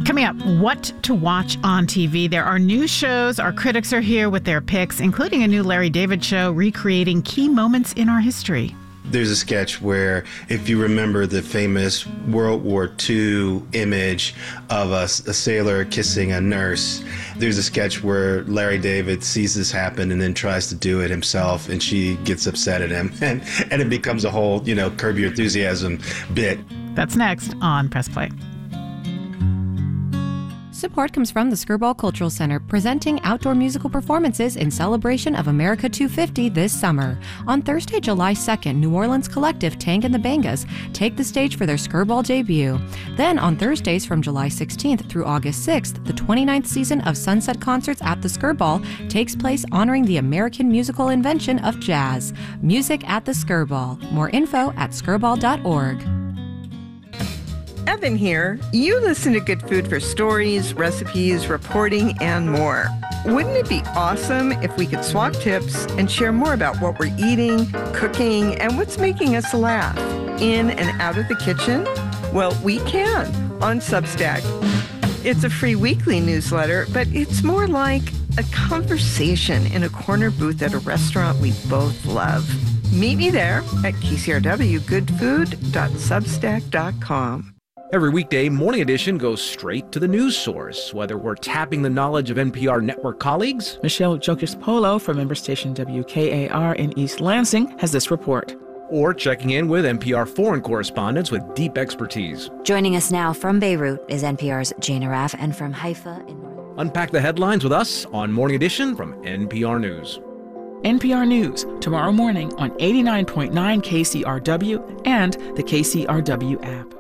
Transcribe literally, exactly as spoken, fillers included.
Coming up, what to watch on T V. There are new shows. Our critics are here with their picks, including a new Larry David show recreating key moments in our history. There's a sketch where, if you remember the famous World War Two image of a, a sailor kissing a nurse, there's a sketch where Larry David sees this happen and then tries to do it himself, and she gets upset at him, and, and it becomes a whole, you know, Curb Your Enthusiasm bit. That's next on Press Play. Support comes from the Skirball Cultural Center, presenting outdoor musical performances in celebration of America two fifty this summer. On Thursday, July second, New Orleans collective Tank and the Bangas take the stage for their Skirball debut. Then on Thursdays from July sixteenth through August sixth, the twenty-ninth season of Sunset Concerts at the Skirball takes place honoring the American musical invention of jazz. Music at the Skirball. More info at skirball dot org. Evan here. You listen to Good Food for stories, recipes, reporting, and more. Wouldn't it be awesome if we could swap tips and share more about what we're eating, cooking, and what's making us laugh in and out of the kitchen? Well, we can on Substack. It's a free weekly newsletter, but it's more like a conversation in a corner booth at a restaurant we both love. Meet me there at k c r w good food dot substack dot com. Every weekday, Morning Edition goes straight to the news source, whether we're tapping the knowledge of N P R network colleagues. Michelle Jokic-Polo from member station W K A R in East Lansing has this report. Or checking in with N P R foreign correspondents with deep expertise. Joining us now from Beirut is N P R's Jane Araf, and from Haifa in northern... Unpack the headlines with us on Morning Edition from N P R News. N P R News, tomorrow morning on eighty-nine point nine K C R W and the K C R W app.